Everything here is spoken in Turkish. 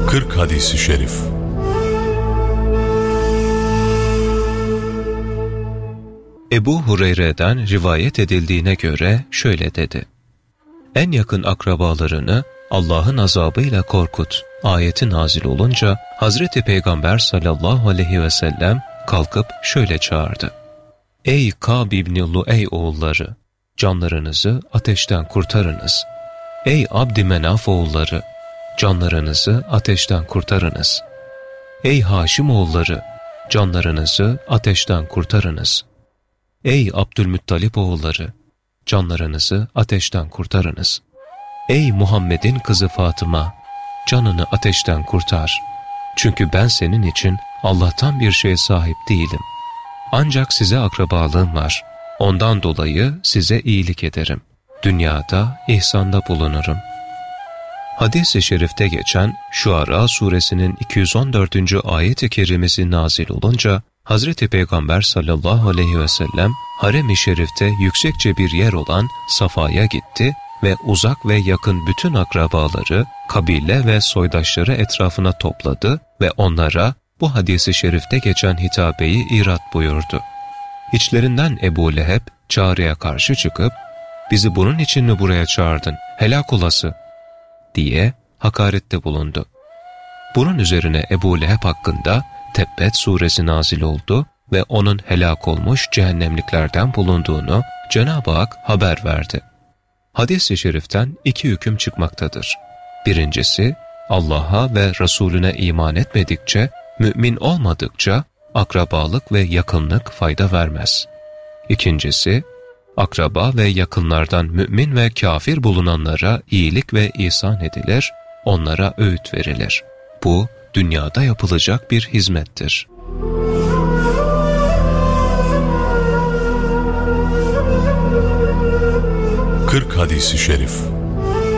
40 hadis-i şerif. Ebu Hureyre'den rivayet edildiğine göre şöyle dedi: En yakın akrabalarını Allah'ın azabıyla korkut ayeti nazil olunca Hazreti Peygamber sallallahu aleyhi ve sellem kalkıp şöyle çağırdı: Ey Kâb İbni Luey oğulları! Canlarınızı ateşten kurtarınız. Ey Abdümenaf oğulları! Canlarınızı ateşten kurtarınız. Ey Haşim oğulları! Canlarınızı ateşten kurtarınız. Ey Abdülmuttalip oğulları! Canlarınızı ateşten kurtarınız. Ey Muhammed'in kızı Fatıma! Canını ateşten kurtar. Çünkü ben senin için Allah'tan bir şeye sahip değilim. Ancak size akrabalığım var. Ondan dolayı size iyilik ederim. Dünyada ihsanda bulunurum. Hadis-i şerifte geçen Şuara suresinin 214. ayet-i kerimesi nazil olunca Hazreti Peygamber sallallahu aleyhi ve sellem harem-i şerifte yüksekçe bir yer olan Safa'ya gitti ve uzak ve yakın bütün akrabaları, kabile ve soydaşları etrafına topladı ve onlara bu hadis-i şerifte geçen hitabeyi irat buyurdu. İçlerinden Ebu Leheb çağrıya karşı çıkıp "Bizi bunun için mi buraya çağırdın? Helak olası!" diye hakarette bulundu. Bunun üzerine Ebu Leheb hakkında Tebbet suresi nazil oldu ve onun helak olmuş cehennemliklerden bulunduğunu Cenab-ı Hak haber verdi. Hadis-i şeriften iki hüküm çıkmaktadır. Birincisi, Allah'a ve Resulüne iman etmedikçe, mümin olmadıkça akrabalık ve yakınlık fayda vermez. İkincisi, akraba ve yakınlardan mümin ve kafir bulunanlara iyilik ve ihsan edilir, onlara öğüt verilir. Bu, dünyada yapılacak bir hizmettir. Kırk hadis-i şerif.